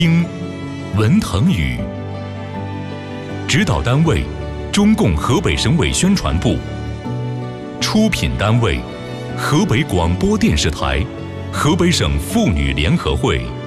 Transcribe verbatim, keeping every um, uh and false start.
听文腾宇，指导单位中共河北省委宣传部，出品单位河北广播电视台、河北省妇女联合会。